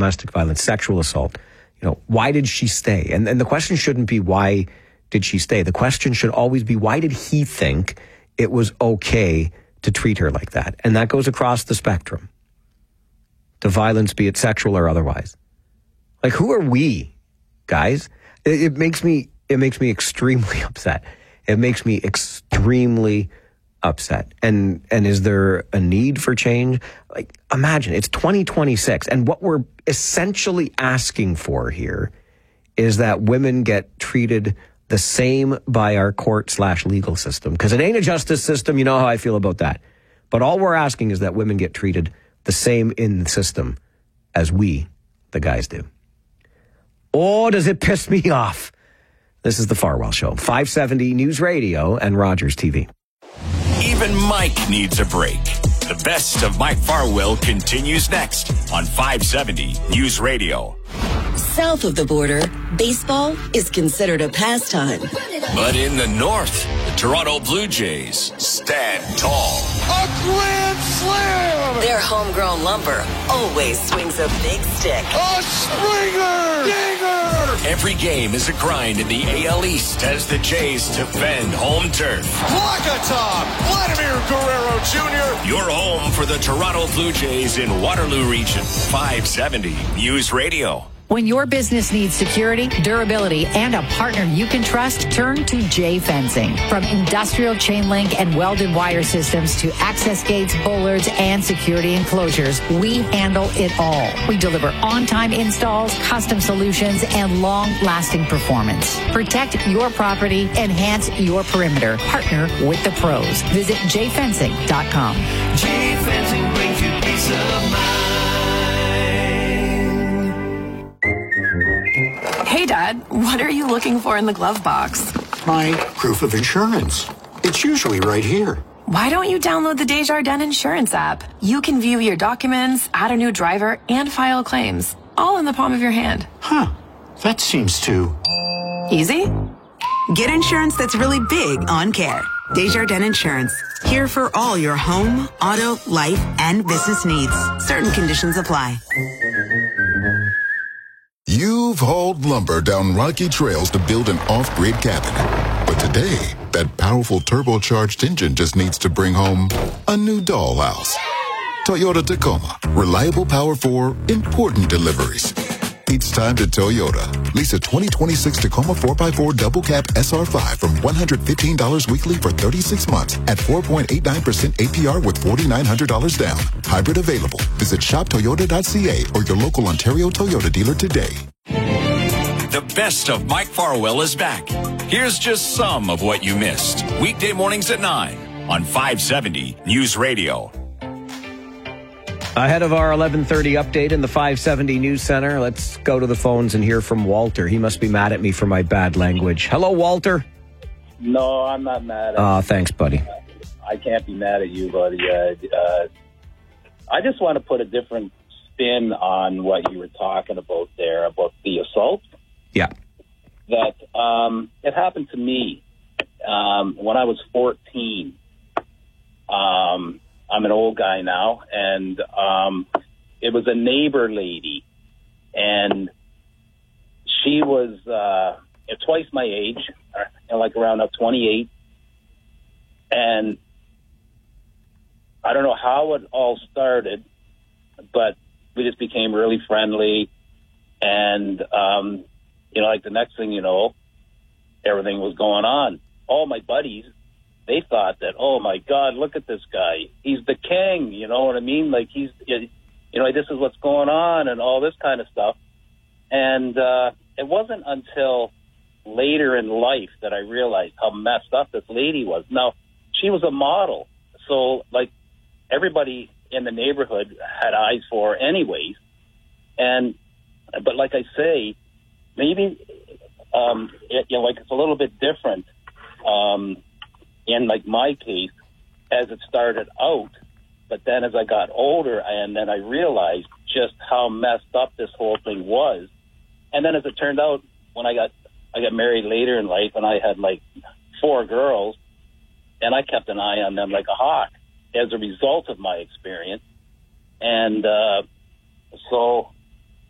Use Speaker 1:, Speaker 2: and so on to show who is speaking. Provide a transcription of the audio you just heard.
Speaker 1: domestic violence, sexual assault. Why did she stay? And the question shouldn't be why did she stay? The question should always be, why did he think it was okay to treat her like that? And that goes across the spectrum. To violence, be it sexual or otherwise. Like, who are we, guys? It makes me extremely upset. It makes me extremely upset. And is there a need for change? Like, imagine it's 2026, and what we're essentially asking for here is that women get treated the same by our court/legal system, because it ain't a justice system. You know how I feel about that. But all we're asking is that women get treated the same in the system as we, the guys, do. Oh, does it piss me off? This is the Farwell Show, 570 News Radio and Rogers TV.
Speaker 2: Even Mike needs a break. The best of Mike Farwell continues next on 570 News Radio.
Speaker 3: South of the border, baseball is considered a pastime.
Speaker 2: But in the north, the Toronto Blue Jays stand tall.
Speaker 4: A grand slam!
Speaker 3: Their homegrown lumber always swings a big stick.
Speaker 4: A Springer! Dinger!
Speaker 2: Every game is a grind in the AL East as the Jays defend home turf.
Speaker 4: Walkatom! Vladimir Guerrero Jr.
Speaker 2: Your home for the Toronto Blue Jays in Waterloo Region. 570 News Radio.
Speaker 5: When your business needs security, durability, and a partner you can trust, turn to J Fencing. From industrial chain link and welded wire systems to access gates, bollards, and security enclosures, we handle it all. We deliver on-time installs, custom solutions, and long-lasting performance. Protect your property, enhance your perimeter. Partner with the pros. Visit jfencing.com.
Speaker 6: J Fencing brings you peace of mind.
Speaker 7: Hey, Dad, what are you looking for in the glove box?
Speaker 8: My proof of insurance. It's usually right here.
Speaker 7: Why don't you download the Desjardins Insurance app? You can view your documents, add a new driver, and file claims, all in the palm of your hand.
Speaker 8: Huh. That seems too...
Speaker 7: easy?
Speaker 9: Get insurance that's really big on care. Desjardins Insurance. Here for all your home, auto, life, and business needs. Certain conditions apply.
Speaker 10: You've hauled lumber down rocky trails to build an off-grid cabin. But today, that powerful turbocharged engine just needs to bring home a new dollhouse. Toyota Tacoma. Reliable power for important deliveries. It's time to Toyota. Lease a 2026 Tacoma 4x4 double cab SR5 from $115 weekly for 36 months at 4.89% APR with $4,900 down. Hybrid available. Visit shoptoyota.ca or your local Ontario Toyota dealer today.
Speaker 2: The best of Mike Farwell is back. Here's just some of what you missed. Weekday mornings at 9 on 570 News Radio.
Speaker 1: Ahead of our 11:30 update in the 570 News Center, let's go to the phones and hear from Walter. He must be mad at me for my bad language. Hello, Walter.
Speaker 11: No, I'm not mad at you.
Speaker 1: Thanks, buddy.
Speaker 11: I can't be mad at you, buddy. I just want to put a different spin on what you were talking about there, about the assault.
Speaker 1: Yeah.
Speaker 11: That it happened to me when I was 14. I'm an old guy now, and it was a neighbor lady, and she was twice my age, like around 28, and I don't know how it all started, but we just became really friendly, and like the next thing you know, everything was going on. All my buddies, they thought that, oh my God, look at this guy. He's the king, you know what I mean? Like this is what's going on and all this kind of stuff. And it wasn't until later in life that I realized how messed up this lady was. Now, she was a model. So, like, everybody in the neighborhood had eyes for her anyways. But like I say, maybe, it's a little bit different. In like my case, as it started out, but then as I got older, and then I realized just how messed up this whole thing was. And then as it turned out, when I got married later in life, and I had like 4 girls, and I kept an eye on them like a hawk as a result of my experience. And so